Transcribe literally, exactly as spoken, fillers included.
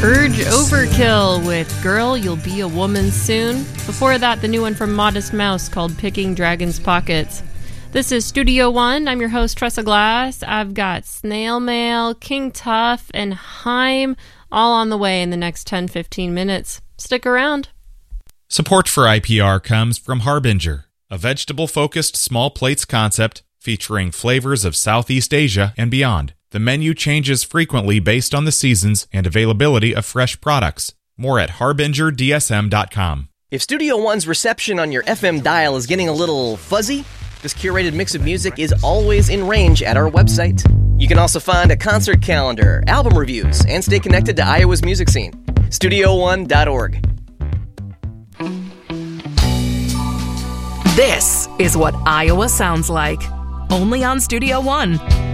Urge Overkill with Girl, You'll Be a Woman Soon. Before that, the new one from Modest Mouse called Picking Dragon's Pockets. This is Studio One. I'm your host, Tressa Glass. I've got Snail Mail, King Tuff, and Haim all on the way in the next ten to fifteen minutes. Stick around. Support for I P R comes from Harbinger, a vegetable-focused small plates concept featuring flavors of Southeast Asia and beyond. The menu changes frequently based on the seasons and availability of fresh products. More at harbinger d s m dot com. If Studio One's reception on your F M dial is getting a little fuzzy, this curated mix of music is always in range at our website. You can also find a concert calendar, album reviews, and stay connected to Iowa's music scene. studio one dot org. This is what Iowa sounds like, only on Studio One.